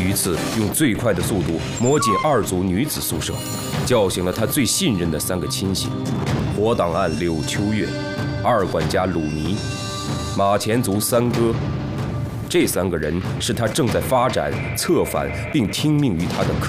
榆次用最快的速度摸进二组女子宿舍，叫醒了他最信任的3个亲信：活档案柳秋月、二管家鲁尼、马前卒三哥。这3个人是他正在发展、策反并听命于他的